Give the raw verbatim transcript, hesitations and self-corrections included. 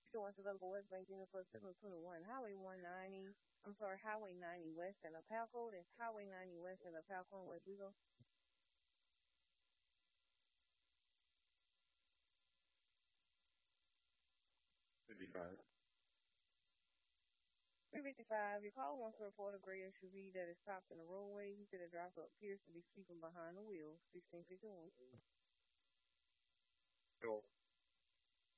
Two one's available West Bank Unit plus seven twenty-one. Highway one ninety. I'm sorry, Highway ninety West and a Palco. That's Highway ninety West and a Palco. West we go. fifty-five. three fifty-five. Your caller wants to report a gray S U V that is stopped in the roadway. He said the driver appears to be sleeping behind the wheel. sixteen fifty-one. Cool.